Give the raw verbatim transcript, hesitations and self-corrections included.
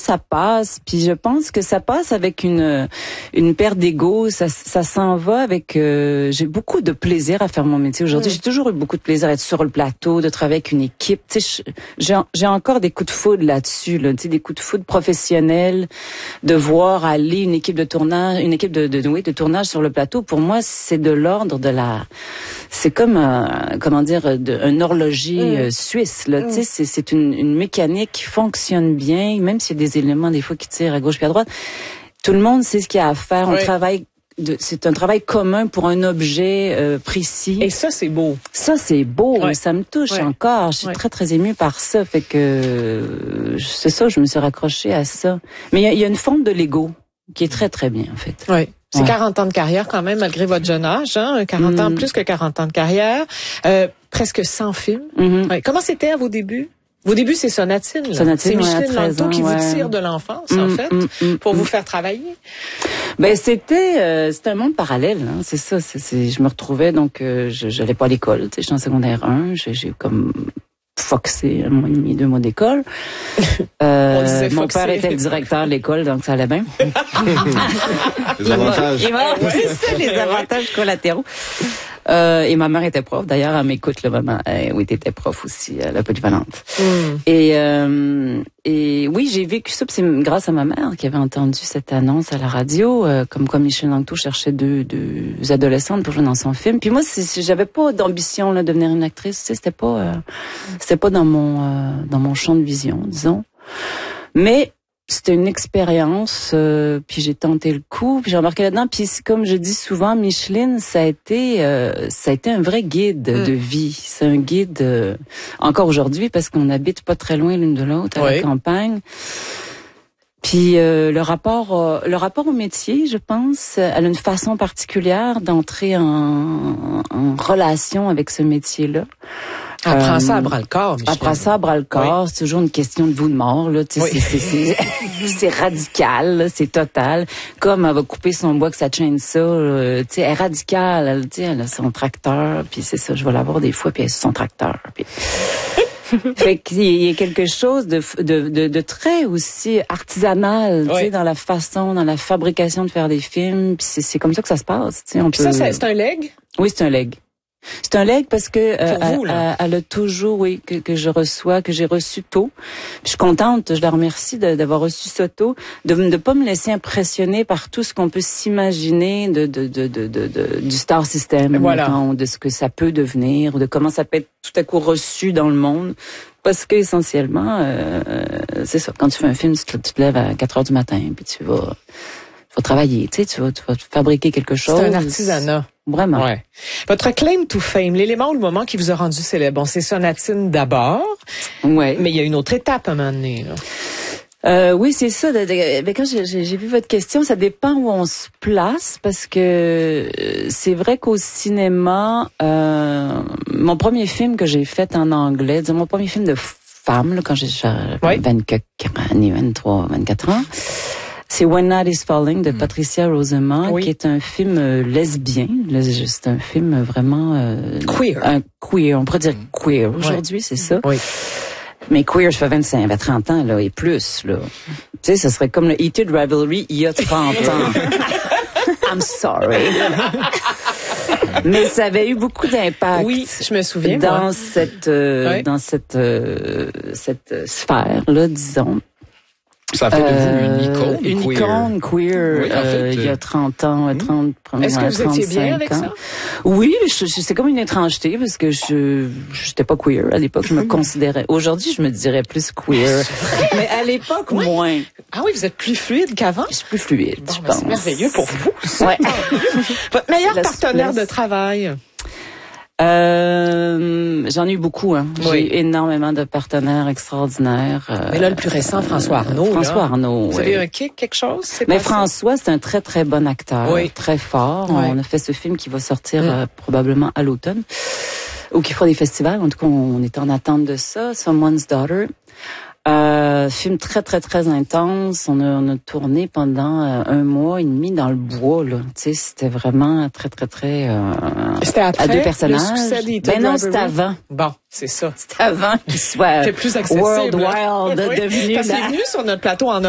ça passe. Puis je pense que ça passe avec une une paire d'ego. Ça, ça s'en va avec... Euh, j'ai beaucoup de plaisir à faire mon métier aujourd'hui. Mmh. J'ai toujours eu beaucoup de plaisir à être sur le plateau, de travailler avec une équipe. Tu sais, j'ai, j'ai encore des coups de foudre là-dessus, là, tu sais, des coups de foudre professionnels, de voir aller une équipe de tournage, une équipe de, de, de, oui, de tournage sur le plateau. Pour moi, c'est de l'ordre de la... C'est comme, un, comment dire, de, un horloger mmh. euh, suisse, là. Mmh. Tu sais, c'est, c'est une, une mécanique qui fonctionne bien, même s'il y a des éléments, des fois, qui tirent à gauche puis à droite. Tout le monde sait ce qu'il y a à faire. On oui. travaille... De, c'est un travail commun pour un objet euh, précis. Et ça, c'est beau. Ça, c'est beau. Ouais. Ça me touche ouais. encore. Je suis ouais. très, très émue par ça. Fait que euh, c'est ça, je me suis raccrochée à ça. Mais il y, y a une forme de l'ego qui est très, très bien, en fait. Oui. C'est ouais. quarante ans de carrière quand même, malgré votre jeune âge. Hein? quarante mmh. ans, plus que quarante ans de carrière. Euh, presque cent films. Mmh. Ouais. Comment c'était à vos débuts? Vos débuts, c'est Sonatine. Là. Sonatine, c'est Micheline ouais, Langto qui ouais. vous tire de l'enfance, mmh, en fait, mmh, mmh, pour mmh. vous faire travailler. Ben c'était euh, c'était un monde parallèle, hein, c'est ça. C'est, c'est, je me retrouvais donc, euh, je j'allais pas à l'école. Tu sais, j'étais en secondaire un. J'ai, j'ai comme foxé un mois et demi, deux mois d'école. Euh, mon père était le directeur de l'école, donc ça allait bien. Les avantages. Il m'a, c'est ça, les avantages collatéraux. Euh, et ma mère était prof. D'ailleurs, elle m'écoute, là, maman. Euh, oui, t'étais prof aussi, à la Polyvalente. Mm. Et, euh, et oui, j'ai vécu ça. Puis c'est grâce à ma mère qui avait entendu cette annonce à la radio, euh, comme quoi Micheline Langto cherchait deux, deux adolescentes pour jouer dans son film. Puis moi, c'est, c'est, j'avais pas d'ambition là, de devenir une actrice. Tu sais, c'était pas, euh, c'était pas dans mon, euh, dans mon champ de vision, disons. Mais c'était une expérience, euh, puis j'ai tenté le coup, puis j'ai embarqué là-dedans. Puis comme je dis souvent, Micheline, ça a été, euh, ça a été un vrai guide mmh. de vie. C'est un guide euh, encore aujourd'hui parce qu'on habite pas très loin l'une de l'autre à oui. la campagne. Puis euh, le rapport, euh, le rapport au métier, je pense, elle a une façon particulière d'entrer en, en relation avec ce métier-là. Elle prend euh, ça à bras-le-corps, Michel. Elle prend ça à bras-le-corps. Oui. C'est toujours une question de vie de mort, là. Tu sais, oui. c'est, c'est, c'est, c'est radical, là, c'est total. Comme elle va couper son bois que ça chaîne ça, tu sais, elle est radicale. Elle, tu sais, elle a son tracteur, puis c'est ça, je vais la voir des fois, puis elle a son tracteur. Puis... fait qu'il y a quelque chose de, de, de, de très aussi artisanal, oui. tu sais, dans la façon, dans la fabrication de faire des films. Puis c'est, c'est comme ça que ça se passe, tu sais. On puis peut... ça, c'est, c'est un leg? Oui, c'est un leg. C'est un leg parce que euh, vous, elle, elle a toujours, oui, que, que je reçois, que j'ai reçu tôt. Puis je suis contente, je la remercie de, d'avoir reçu ça tôt, de ne pas me laisser impressionner par tout ce qu'on peut s'imaginer de, de, de, de, de, de du star system, voilà. mettons, de ce que ça peut devenir, de comment ça peut être tout à coup reçu dans le monde. Parce que essentiellement, euh, c'est ça. Quand tu fais un film, tu te, tu te lèves à quatre heures du matin, puis tu vas, tu vas travailler, tu sais, tu vas, tu vas fabriquer quelque chose. C'est un artisanat. Vraiment. Ouais. Votre claim to fame, l'élément ou le moment qui vous a rendu célèbre, bon, c'est Sonatine d'abord. Ouais. Mais il y a une autre étape à un moment donné, là. Euh, oui, c'est ça. Mais quand j'ai, j'ai vu votre question, ça dépend où on se place, parce que c'est vrai qu'au cinéma, euh, mon premier film que j'ai fait en anglais, disons, mon premier film de femme, là, quand j'ai oui. vingt-quatre années, vingt-trois, vingt-quatre ans, c'est When Night is Falling de Patricia Rosamond, oui. qui est un film euh, lesbien. C'est un film vraiment euh, queer. Un queer, on pourrait dire queer aujourd'hui, oui. c'est ça. Oui. Mais queer, je fais vingt-cinq, trente ans là et plus là. Tu sais, ce serait comme le Heated Rivalry il y a trente ans. I'm sorry. Mais ça avait eu beaucoup d'impact. Oui, je me souviens. Dans moi. cette euh, oui. dans cette euh, cette sphère là, disons. Ça a fait de vous une icône euh, une queer. icône queer oui, en fait, euh, il y a trente ans, trente, est-ce que vous étiez bien avec ans. ça? Oui, je, je, c'est comme une étrangeté parce que je j'étais pas queer à l'époque, je me considérais. Aujourd'hui, je me dirais plus queer. Mais à l'époque, oui. moins. Ah oui, vous êtes plus fluide qu'avant? Je suis plus fluide, bon, je pense. C'est merveilleux pour vous. Ouais. Votre meilleur partenaire souplesse. de travail? Euh, j'en ai eu beaucoup, hein. Oui. J'ai eu énormément de partenaires extraordinaires. Euh, Mais là, le plus récent, François Arnault. François là. Arnault, Vous oui. avez un kick, quelque chose? C'est Mais pas François, ça? c'est un très, très bon acteur. Oui. Très fort. Oui. On a fait ce film qui va sortir mm. euh, probablement à l'automne. Ou qui fera des festivals. En tout cas, on est en attente de ça. Someone's Daughter. Euh, film très, très, très intense. On a, on a tourné pendant euh, un mois et demi dans le bois, là. Tu sais, c'était vraiment très, très, très... Euh, c'était après à deux personnages. Le succès des ben non, c'était avant. Bon, c'est ça. C'était avant qu'il soit plus accessible. World Wild oui, devenu... Parce qu'il est venu sur notre plateau en